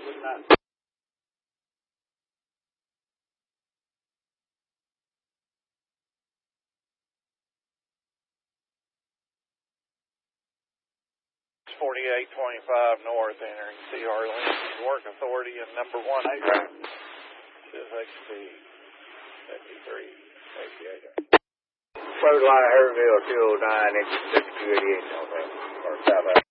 .4825 north, entering C.R. Lincoln Work Authority and number 1 A-Route. Says XP 5388. Road line Harryville 209, exit 6288 north, or south.